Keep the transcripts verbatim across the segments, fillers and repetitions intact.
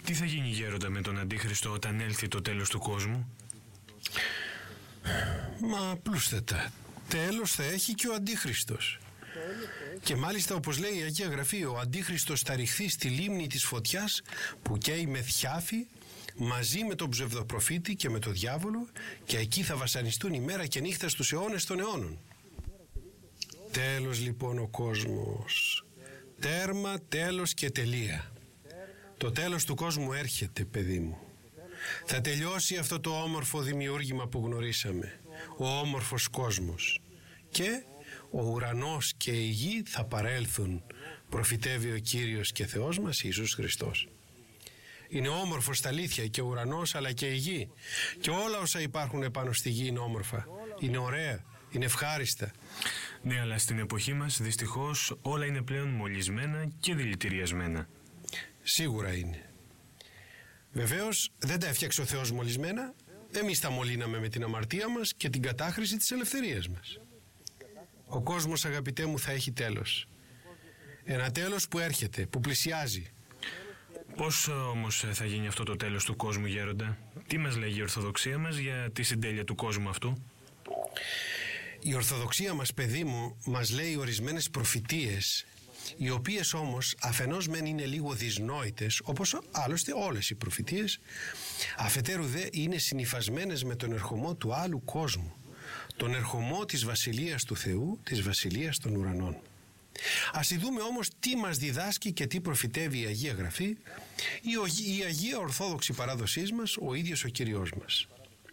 Τι θα γίνει, γέροντα, με τον Αντίχριστο όταν έλθει το τέλος του κόσμου? Μα απλούστατα, τέλος θα έχει και ο Αντίχριστος. Και μάλιστα, όπως λέει η Αγία Γραφή, ο Αντίχριστος θα ρηχθεί στη λίμνη της φωτιάς που καίει με θιάφη μαζί με τον ψευδοπροφήτη και με τον διάβολο, και εκεί θα βασανιστούν ημέρα και νύχτα στους αιώνες των αιώνων. Τέλος λοιπόν ο κόσμος. Τέρμα, τέλος και τελεία. Το τέλος του κόσμου έρχεται, παιδί μου. Θα τελειώσει αυτό το όμορφο δημιούργημα που γνωρίσαμε, ο όμορφος κόσμος, και ο ουρανός και η γη θα παρέλθουν, προφητεύει ο Κύριος και Θεός μας Ιησούς Χριστός. Είναι όμορφος στα αλήθεια και ο ουρανός αλλά και η γη, και όλα όσα υπάρχουν επάνω στη γη είναι όμορφα, είναι ωραία, είναι ευχάριστα. Ναι, αλλά στην εποχή μας δυστυχώς όλα είναι πλέον μολυσμένα και δηλητηριασμένα. Σίγουρα είναι. Βεβαίως δεν τα έφτιαξε ο Θεός μολυσμένα. Εμείς τα μολύναμε με την αμαρτία μας και την κατάχρηση της ελευθερίας μας. Ο κόσμος, αγαπητέ μου, θα έχει τέλος. Ένα τέλος που έρχεται, που πλησιάζει. Πώς όμως θα γίνει αυτό το τέλος του κόσμου, γέροντα? Τι μας λέγει η Ορθοδοξία μας για τη συντέλεια του κόσμου αυτού? Η Ορθοδοξία μας, παιδί μου, μας λέει ορισμένες προφητείες, οι οποίες όμως αφενός μεν είναι λίγο δυσνόητες, όπως άλλωστε όλες οι προφητείες, αφετέρου δε είναι συνυφασμένες με τον ερχομό του άλλου κόσμου, τον ερχομό της Βασιλείας του Θεού, της Βασιλείας των ουρανών. Ας δούμε όμως τι μας διδάσκει και τι προφητεύει η Αγία Γραφή, η Αγία Ορθόδοξη παράδοσή μας, ο ίδιος ο Κύριος μας.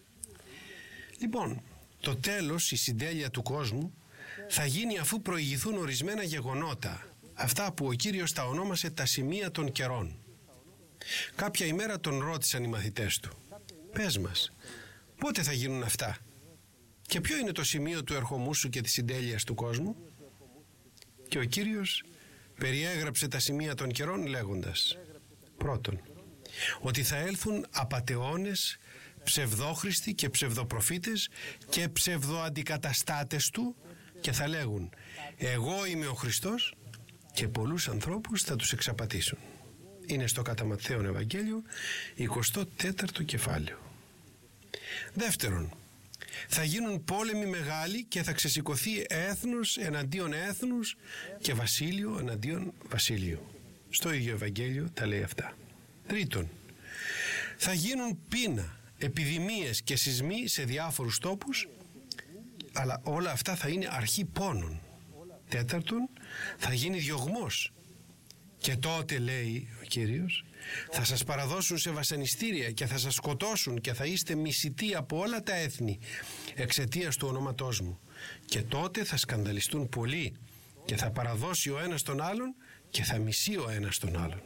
Λοιπόν, το τέλος, η συντέλεια του κόσμου, θα γίνει αφού προηγηθούν ορισμένα γεγονότα, αυτά που ο Κύριος τα ονόμασε τα σημεία των καιρών. Κάποια ημέρα τον ρώτησαν οι μαθητές του, πες μας, πότε θα γίνουν αυτά και ποιο είναι το σημείο του ερχομού σου και της συντέλειας του κόσμου? Και ο Κύριος περιέγραψε τα σημεία των καιρών λέγοντας, πρώτον, ότι θα έλθουν απατεώνες, ψευδόχριστοι και ψευδοπροφήτες και ψευδοαντικαταστάτες του, και θα λέγουν, εγώ είμαι ο Χριστός, και πολλούς ανθρώπους θα τους εξαπατήσουν. Είναι στο κατά Ματθαίον Ευαγγέλιο, εικοστό τέταρτο κεφάλαιο. Δεύτερον, θα γίνουν πόλεμοι μεγάλοι και θα ξεσηκωθεί έθνος εναντίον έθνους και βασίλειο εναντίον βασίλειου. Στο ίδιο Ευαγγέλιο τα λέει αυτά. Τρίτον, θα γίνουν πείνα, επιδημίες και σεισμοί σε διάφορους τόπους, αλλά όλα αυτά θα είναι αρχή πόνων. Τέταρτον, θα γίνει διωγμός, και τότε, λέει ο Κύριος, θα σας παραδώσουν σε βασανιστήρια και θα σας σκοτώσουν και θα είστε μισητοί από όλα τα έθνη εξαιτίας του ονόματός μου, και τότε θα σκανδαλιστούν πολλοί και θα παραδώσει ο ένας τον άλλον και θα μισεί ο ένας τον άλλον.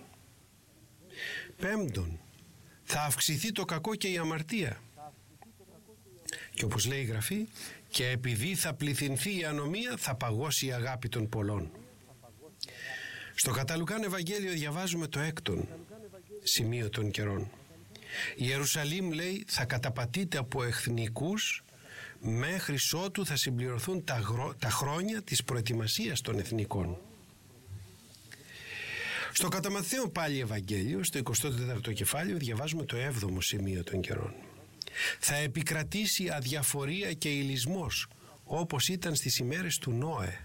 Πέμπτον, θα αυξηθεί το κακό και η αμαρτία, και όπως λέει η Γραφή, και επειδή θα πληθυνθεί η ανομία θα παγώσει η αγάπη των πολλών. Στο κατά Λουκάν Ευαγγέλιο διαβάζουμε το έκτον σημείο των καιρών. Η Ιερουσαλήμ, λέει, θα καταπατείται από εθνικούς μέχρι ότου θα συμπληρωθούν τα, γρο... τα χρόνια της προετοιμασίας των εθνικών. Στο κατά Ματθαίον πάλι Ευαγγέλιο, στο εικοστό τέταρτο κεφάλαιο, διαβάζουμε το έβδομο σημείο των καιρών. Θα επικρατήσει αδιαφορία και ηλισμός, όπως ήταν στις ημέρες του Νόε.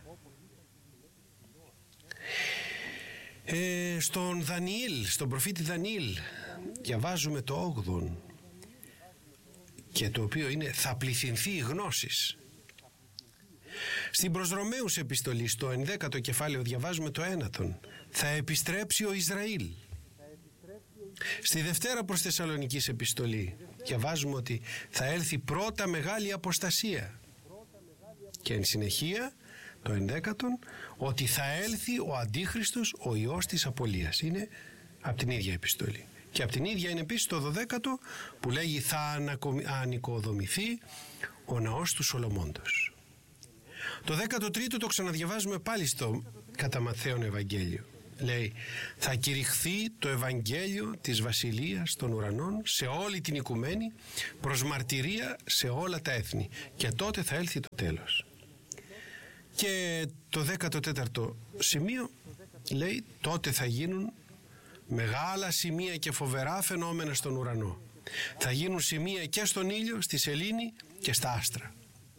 Ε, στον Δανιήλ, στον προφήτη Δανιήλ, διαβάζουμε το όγδον, και το οποίο είναι θα πληθυνθεί η γνώσης. Στην προς Ρωμαίους επιστολή, στο ενδέκατο κεφάλαιο, διαβάζουμε το ένατον, θα επιστρέψει ο Ισραήλ. Στη Δευτέρα προς Θεσσαλονικής επιστολή διαβάζουμε ότι θα έλθει πρώτα μεγάλη αποστασία, και εν συνεχεία το ενδέκατον ότι θα έλθει ο Αντίχριστος, ο Υιός της Απολίας. Είναι από την ίδια επιστολή. Και από την ίδια είναι επίσης το δωδέκατο που λέγει θα ανοικοδομηθεί ο ναός του Σολομώντος. Το δέκατο τρίτο το ξαναδιαβάζουμε πάλι στο κατά Ματθαίον Ευαγγέλιο. Λέει θα κηρυχθεί το Ευαγγέλιο της Βασιλείας των Ουρανών σε όλη την οικουμένη προς μαρτυρία σε όλα τα έθνη, και τότε θα έλθει το τέλος. Και το δέκατο τέταρτο σημείο λέει τότε θα γίνουν μεγάλα σημεία και φοβερά φαινόμενα στον ουρανό. Θα γίνουν σημεία και στον ήλιο, στη σελήνη και στα άστρα.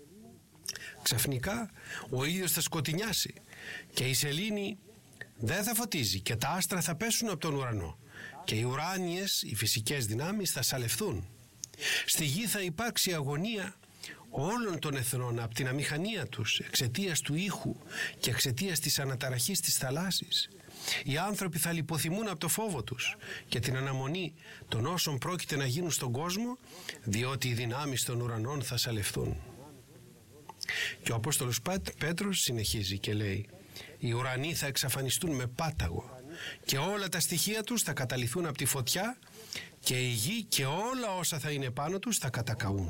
Ξαφνικά ο ήλιος θα σκοτεινιάσει και η σελήνη δεν θα φωτίζει και τα άστρα θα πέσουν από τον ουρανό και οι ουράνιες, οι φυσικές δυνάμεις θα σαλευθούν. Στη γη θα υπάρξει αγωνία όλων των εθνών από την αμηχανία τους εξαιτίας του ήχου και εξαιτίας της αναταραχής της θαλάσσης. Οι άνθρωποι θα λιποθυμούν από το φόβο τους και την αναμονή των όσων πρόκειται να γίνουν στον κόσμο, διότι οι δυνάμεις των ουρανών θα σαλευθούν. Και ο Απόστολος Πέτρος συνεχίζει και λέει: οι ουρανοί θα εξαφανιστούν με πάταγο και όλα τα στοιχεία τους θα καταλυθούν από τη φωτιά και η γη και όλα όσα θα είναι πάνω τους θα κατακαούν.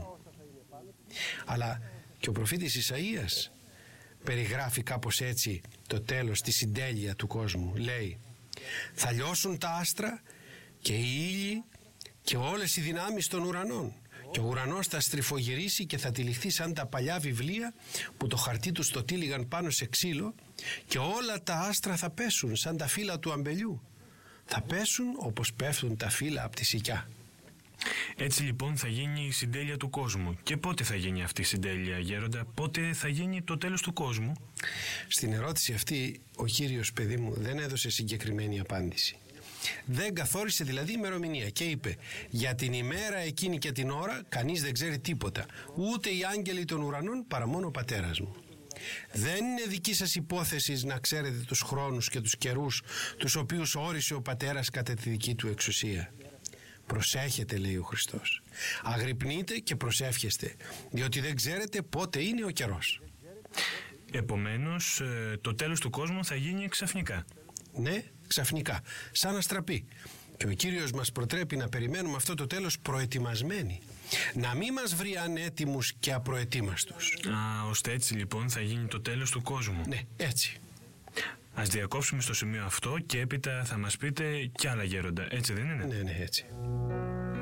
Αλλά και ο προφήτης Ισαΐας περιγράφει κάπως έτσι το τέλος, τη συντέλεια του κόσμου. Λέει: θα λιώσουν τα άστρα και οι ήλιοι και όλες οι δυνάμεις των ουρανών και ο ουρανός θα στριφογυρίσει και θα τυλιχθεί σαν τα παλιά βιβλία που το χαρτί τους το τύλιγαν πάνω σε ξύλο και όλα τα άστρα θα πέσουν σαν τα φύλλα του αμπελιού. Θα πέσουν όπως πέφτουν τα φύλλα από τη σικιά. Έτσι λοιπόν θα γίνει η συντέλεια του κόσμου. Και πότε θα γίνει αυτή η συντέλεια, Γέροντα? Πότε θα γίνει το τέλος του κόσμου? Στην ερώτηση αυτή ο Κύριος, παιδί μου, δεν έδωσε συγκεκριμένη απάντηση. Δεν καθόρισε δηλαδή ημερομηνία και είπε: για την ημέρα εκείνη και την ώρα κανείς δεν ξέρει τίποτα, ούτε οι άγγελοι των ουρανών παρά μόνο ο Πατέρας μου. Δεν είναι δική σας υπόθεση να ξέρετε τους χρόνους και τους καιρούς τους οποίους όρισε ο Πατέρας κατά τη δική του εξουσία. Προσέχετε, λέει ο Χριστός. Αγρυπνείτε και προσεύχεστε, διότι δεν ξέρετε πότε είναι ο καιρός. Επομένως, το τέλος του κόσμου θα γίνει ξαφνικά. Ναι, ξαφνικά, σαν αστραπή. Και ο Κύριος μας προτρέπει να περιμένουμε αυτό το τέλος προετοιμασμένοι. Να μην μας βρει ανέτοιμους και απροετοίμαστους. Α, ώστε έτσι λοιπόν θα γίνει το τέλος του κόσμου. Ναι, έτσι. Ας διακόψουμε στο σημείο αυτό και έπειτα θα μας πείτε κι άλλα, Γέροντα. Έτσι δεν είναι? Ναι, ναι, έτσι.